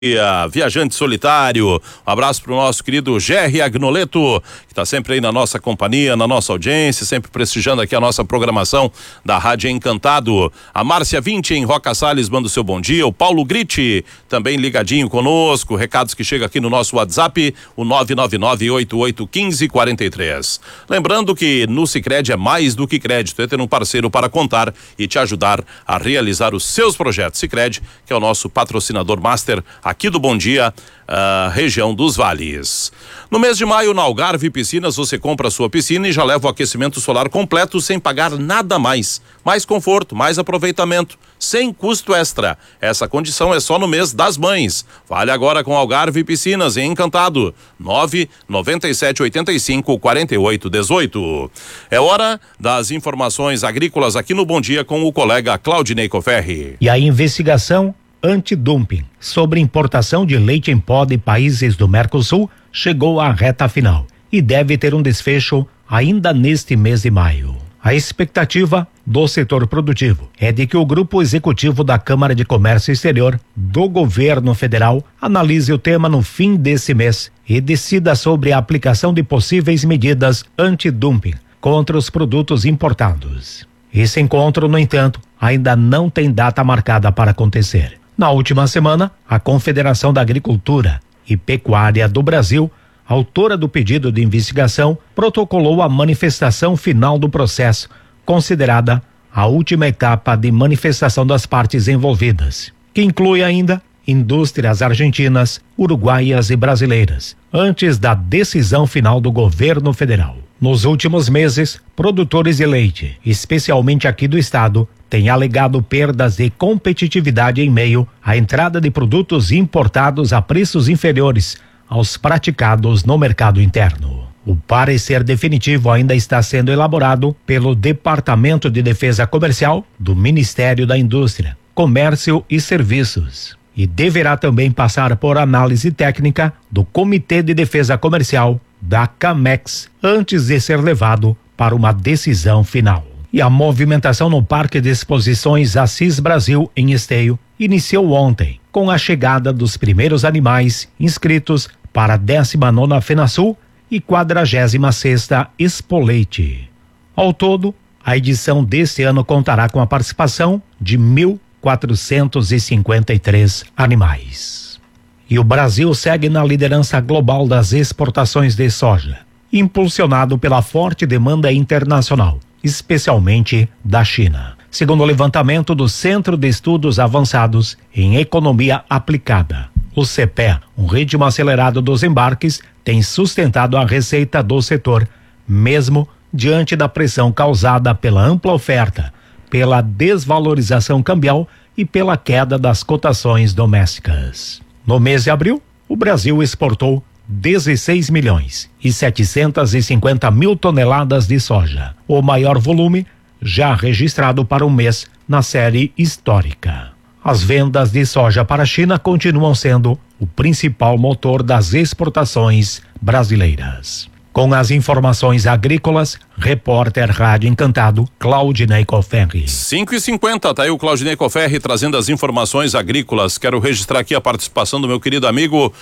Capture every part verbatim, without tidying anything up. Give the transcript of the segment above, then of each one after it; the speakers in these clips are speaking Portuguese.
dia, viajante solitário. Um abraço pro nosso querido Gerry Agnoleto, que tá sempre aí na nossa companhia, na nossa audiência, sempre prestigiando aqui a nossa programação da Rádio Encantado. A Márcia vinte em Roca Salles manda o seu bom dia. O Paulo Gritti também ligadinho conosco. Recados que chegam aqui no nosso WhatsApp, o nove nove nove oito oito um cinco quatro três. Lembrando que no Sicredi é mais do que crédito, é ter um parceiro para contar e te ajudar a realizar os seus projetos. Sicredi, que é o nosso patrocinador master aqui do Bom Dia, uh, região dos Vales. No mês de maio, na Algarve Piscinas, você compra a sua piscina e já leva o aquecimento solar completo sem pagar nada mais. Mais conforto, mais aproveitamento, sem custo extra. Essa condição é só no mês das mães. Vale agora com Algarve Piscinas, em Encantado. nove nove sete oito cinco quatro oito um oito. É hora das informações agrícolas aqui no Bom Dia com o colega Claudinei Coferri. E a investigação antidumping sobre importação de leite em pó de países do Mercosul chegou à reta final e deve ter um desfecho ainda neste mês de maio. A expectativa do setor produtivo é de que o grupo executivo da Câmara de Comércio Exterior do governo federal analise o tema no fim desse mês e decida sobre a aplicação de possíveis medidas antidumping contra os produtos importados. Esse encontro, no entanto, ainda não tem data marcada para acontecer. Na última semana, a Confederação da Agricultura e Pecuária do Brasil, autora do pedido de investigação, protocolou a manifestação final do processo, considerada a última etapa de manifestação das partes envolvidas, que inclui ainda indústrias argentinas, uruguaias e brasileiras, antes da decisão final do governo federal. Nos últimos meses, produtores de leite, especialmente aqui do estado, têm alegado perdas de competitividade em meio à entrada de produtos importados a preços inferiores aos praticados no mercado interno. O parecer definitivo ainda está sendo elaborado pelo Departamento de Defesa Comercial do Ministério da Indústria, Comércio e Serviços e deverá também passar por análise técnica do Comitê de Defesa Comercial da CAMEX antes de ser levado para uma decisão final. E a movimentação no Parque de Exposições Assis Brasil, em Esteio, iniciou ontem, com a chegada dos primeiros animais inscritos para a décima nona FenaSul e quadragésima sexta Expoleite. Ao todo, a edição deste ano contará com a participação de mil quatrocentos e cinquenta e três animais. E o Brasil segue na liderança global das exportações de soja, impulsionado pela forte demanda internacional, especialmente da China. Segundo o levantamento do Centro de Estudos Avançados em Economia Aplicada, o C P E, um ritmo acelerado dos embarques tem sustentado a receita do setor, mesmo diante da pressão causada pela ampla oferta, pela desvalorização cambial e pela queda das cotações domésticas. No mês de abril, o Brasil exportou dezesseis milhões e setecentos e cinquenta mil toneladas de soja, o maior volume já registrado para um mês na série histórica. As vendas de soja para a China continuam sendo o principal motor das exportações brasileiras. Com as informações agrícolas, repórter Rádio Encantado, Claudinei Coferri. cinco e cinquenta, tá aí o Claudinei Coferri trazendo as informações agrícolas. Quero registrar aqui a participação do meu querido amigo,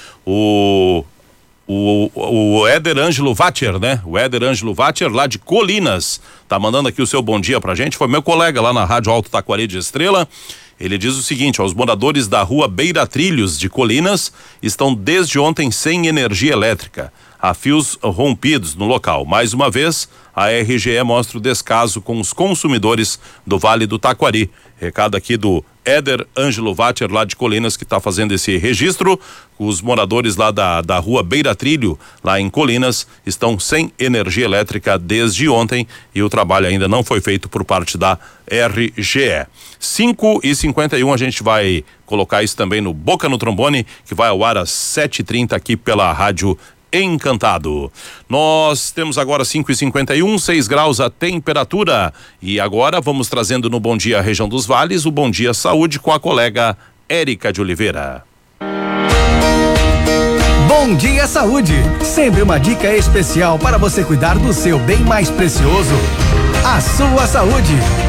o O, o Éder Ângelo Vacher, né? O Éder Ângelo Vacher, lá de Colinas, tá mandando aqui o seu bom dia pra gente. Foi meu colega lá na Rádio Alto Taquari de Estrela. Ele diz o seguinte: ó, os moradores da rua Beira Trilhos de Colinas estão desde ontem sem energia elétrica. Há fios rompidos no local. Mais uma vez, a R G E mostra o descaso com os consumidores do Vale do Taquari. Recado aqui do Éder Ângelo Vacher, lá de Colinas, que está fazendo esse registro. Os moradores lá da, da rua Beira Trilho, lá em Colinas, estão sem energia elétrica desde ontem e o trabalho ainda não foi feito por parte da R G E. cinco e cinquenta e um, a gente vai colocar isso também no Boca no Trombone, que vai ao ar às sete e trinta aqui pela Rádio Encantado. Nós temos agora cinco e cinquenta e um, seis graus a temperatura. E agora vamos trazendo no Bom Dia Região dos Vales o Bom Dia Saúde com a colega Érica de Oliveira. Bom Dia Saúde, sempre uma dica especial para você cuidar do seu bem mais precioso, a sua saúde.